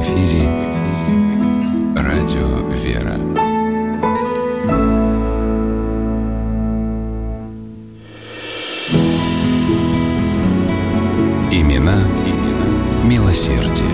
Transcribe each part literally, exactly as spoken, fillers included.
эфире радио «Вера». Имена, имена милосердия.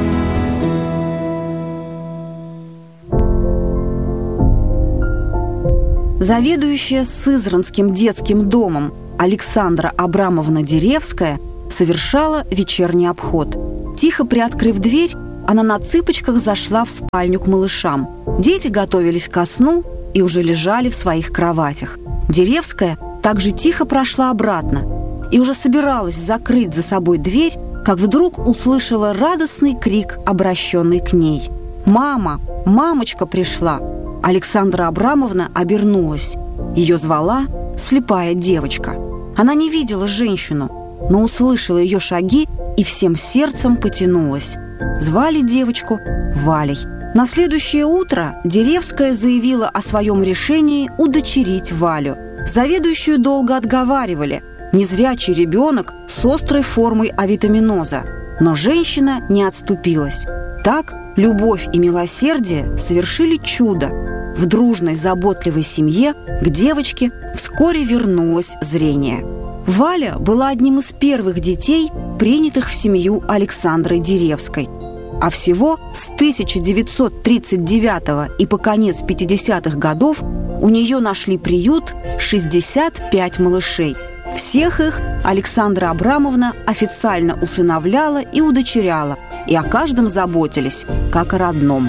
Заведующая Сызранским детским домом Александра Абрамовна Деревская совершала вечерний обход. Тихо приоткрыв дверь, она на цыпочках зашла в спальню к малышам. Дети готовились ко сну и уже лежали в своих кроватях. Деревская также тихо прошла обратно и уже собиралась закрыть за собой дверь, как вдруг услышала радостный крик, обращенный к ней. «Мама! Мамочка пришла!» Александра Абрамовна обернулась. Ее звала слепая девочка. Она не видела женщину, но услышала ее шаги и всем сердцем потянулась. Звали девочку Валей. На следующее утро Деревская заявила о своем решении удочерить Валю. Заведующую долго отговаривали. Незрячий ребенок с острой формой авитаминоза. Но женщина не отступилась. Так любовь и милосердие совершили чудо. В дружной, заботливой семье к девочке вскоре вернулось зрение. Валя была одним из первых детей, принятых в семью Александрой Деревской. А всего с тысяча девятьсот тридцать девятого и по конец пятидесятых годов у нее нашли приют шестьдесят пять малышей. Всех их Александра Абрамовна официально усыновляла и удочеряла, и о каждом заботились, как о родном.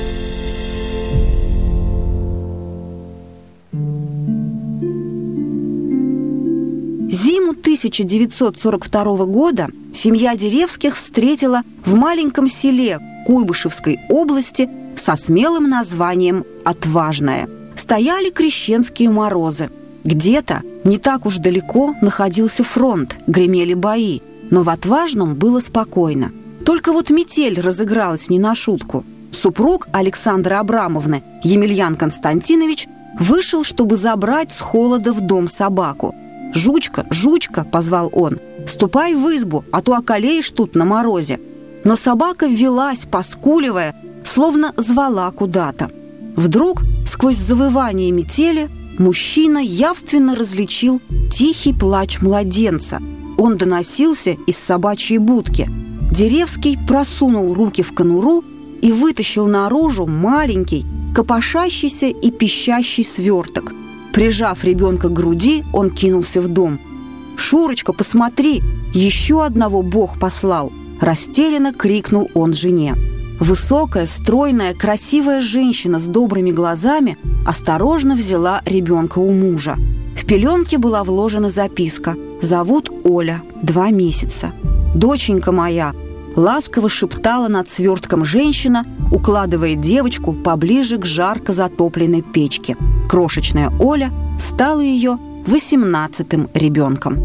Зиму тысяча девятьсот сорок второго года семья Деревских встретила в маленьком селе Куйбышевской области со смелым названием «Отважное». Стояли крещенские морозы. Где-то, не так уж далеко, находился фронт, гремели бои, но в Отважном было спокойно. Только вот метель разыгралась не на шутку. Супруг Александры Абрамовны, Емельян Константинович, вышел, чтобы забрать с холода в дом собаку. «Жучка, Жучка!» — позвал он. «Ступай в избу, а то околеешь тут на морозе». Но собака ввелась, поскуливая, словно звала куда-то. Вдруг, сквозь завывание метели, мужчина явственно различил тихий плач младенца. Он доносился из собачьей будки. Деревский просунул руки в конуру и вытащил наружу маленький, копошащийся и пищащий сверток. Прижав ребенка к груди, он кинулся в дом. «Шурочка, посмотри, еще одного Бог послал!» Растерянно крикнул он жене. Высокая, стройная, красивая женщина с добрыми глазами осторожно взяла ребенка у мужа. В пеленке была вложена записка: «Зовут Оля, два месяца». «Доченька моя!» — ласково шептала над свертком женщина, укладывая девочку поближе к жарко затопленной печке. Крошечная Оля стала ее восемнадцатым ребенком.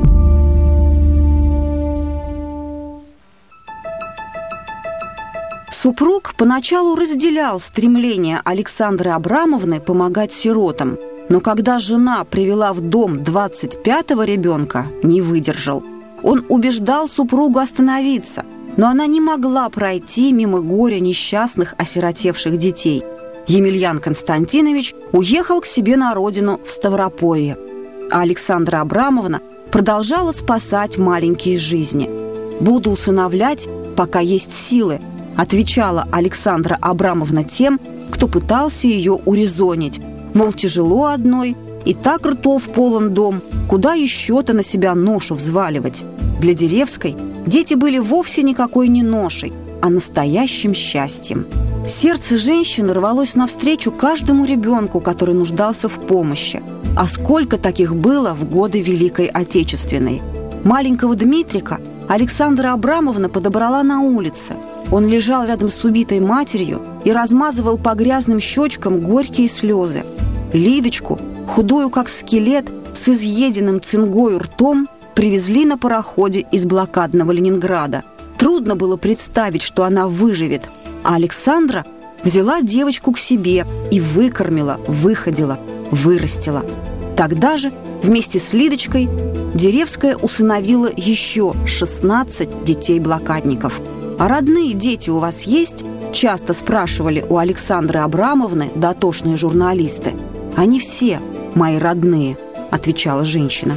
Супруг поначалу разделял стремление Александры Абрамовны помогать сиротам, но когда жена привела в дом двадцать пятого ребенка, не выдержал. Он убеждал супругу остановиться, но она не могла пройти мимо горя несчастных осиротевших детей. Емельян Константинович уехал к себе на родину в Ставрополье, а Александра Абрамовна продолжала спасать маленькие жизни. «Буду усыновлять, пока есть силы», отвечала Александра Абрамовна тем, кто пытался ее урезонить. Мол, тяжело одной, и так ртов полон дом, куда еще-то на себя ношу взваливать. Для Деревской дети были вовсе никакой не ношей, а настоящим счастьем. Сердце женщины рвалось навстречу каждому ребенку, который нуждался в помощи. А сколько таких было в годы Великой Отечественной. Маленького Дмитрика Александра Абрамовна подобрала на улице. Он лежал рядом с убитой матерью и размазывал по грязным щечкам горькие слезы. Лидочку, худую как скелет, с изъеденным цингою ртом, привезли на пароходе из блокадного Ленинграда. Трудно было представить, что она выживет, а Александра взяла девочку к себе и выкормила, выходила, вырастила. Тогда же вместе с Лидочкой Деревская усыновила еще шестнадцать детей-блокадников. «А родные дети у вас есть?» – часто спрашивали у Александры Абрамовны дотошные журналисты. «Они все мои родные», – отвечала женщина.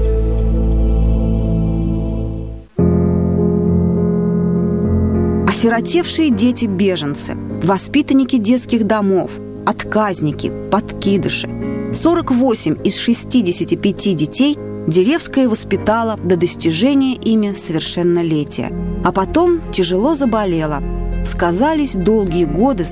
Осиротевшие дети-беженцы, воспитанники детских домов, отказники, подкидыши. сорок восемь из шестидесяти пяти детей Деревская воспитала до достижения ими совершеннолетия. А потом тяжело заболела. Сказались долгие годы